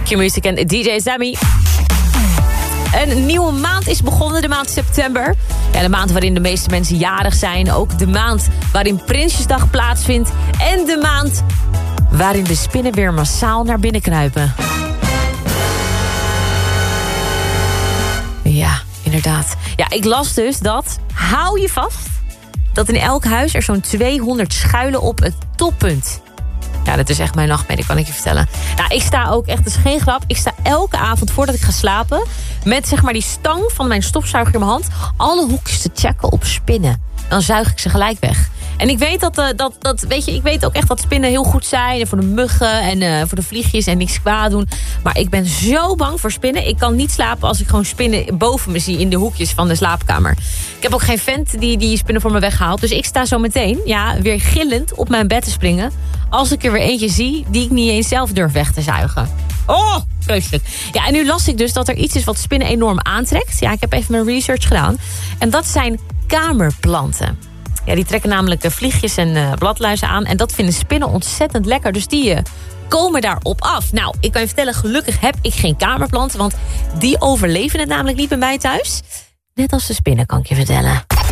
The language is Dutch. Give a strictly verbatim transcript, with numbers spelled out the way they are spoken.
Q-Music en D J Sammy. Een nieuwe maand is begonnen, de maand september. Ja, de maand waarin de meeste mensen jarig zijn. Ook de maand waarin Prinsjesdag plaatsvindt. En de maand waarin de spinnen weer massaal naar binnen kruipen. Ja, inderdaad. Ja, ik las dus dat, hou je vast, dat in elk huis er zo'n tweehonderd schuilen op het toppunt. Ja, dat is echt mijn nachtmerrie, kan ik je vertellen. Nou, ik sta ook echt, dat is geen grap, ik sta elke avond voordat ik ga slapen met zeg maar die stang van mijn stofzuiger in mijn hand alle hoekjes te checken op spinnen. Dan zuig ik ze gelijk weg. En ik weet dat, uh, dat, dat weet je, ik weet ook echt dat spinnen heel goed zijn. En voor de muggen en uh, voor de vliegjes en niks kwaad doen. Maar ik ben zo bang voor spinnen. Ik kan niet slapen als ik gewoon spinnen boven me zie in de hoekjes van de slaapkamer. Ik heb ook geen vent die die spinnen voor me weghaalt. Dus ik sta zo meteen, ja, weer gillend op mijn bed te springen als ik er weer eentje zie die ik niet eens zelf durf weg te zuigen. Oh, vreselijk. Ja, en nu las ik dus dat er iets is wat spinnen enorm aantrekt. Ja, ik heb even mijn research gedaan. En dat zijn kamerplanten. Ja, die trekken namelijk de vliegjes en uh, bladluizen aan. En dat vinden spinnen ontzettend lekker. Dus die uh, komen daarop af. Nou, ik kan je vertellen, gelukkig heb ik geen kamerplanten. Want die overleven het namelijk niet bij mij thuis. Net als de spinnen, kan ik je vertellen.